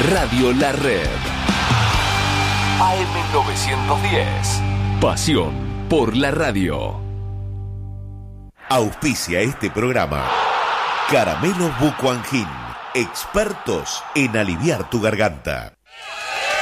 Radio La Red. AM910. Pasión por la radio. Auspicia este programa Caramelos Bucuangin, expertos en aliviar tu garganta.